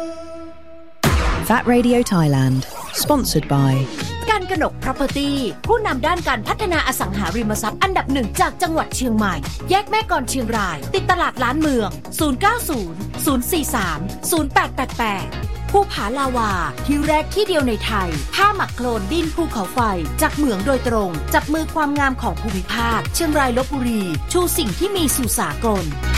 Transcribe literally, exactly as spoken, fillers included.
That Radio Thailand Sponsored by การกนก Property ผู้นำด้านการพัฒนาอสังหาริมทรัพย์อันดับหนึ่งจากจังหวัดเชียงใหม่แยกแม่กลอนเชียงรายติดตลาดล้านเมืองศูนย์ เก้า ศูนย์ ศูนย์ สี่ สาม ศูนย์ แปด แปด แปดภูผาลาวาที่แรกที่เดียวในไทยผ้าหมักโคลนดินภูเขาไฟจากเหมืองโดยตรงจับมือความงามของภูมิภาคเชียงรายลพบุรีชูสิ่งที่มีสู่สากล